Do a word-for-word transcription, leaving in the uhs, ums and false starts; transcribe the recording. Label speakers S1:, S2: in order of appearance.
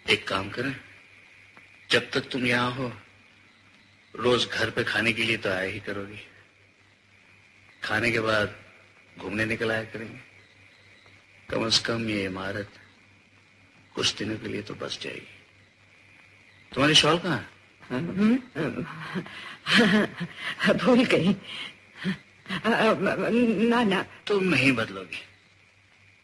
S1: एक काम करें, जब तक तुम यहाँ हो रोज घर पे खाने के लिए तो आया ही करोगी। खाने के बाद घूमने निकल आया करेंगे। कम से कम ये इमारत कुछ दिनों के लिए तो बच जाएगी। तुम्हारी शॉल कहाँ है?
S2: भूल गई। ना ना
S1: तुम नहीं बदलोगी।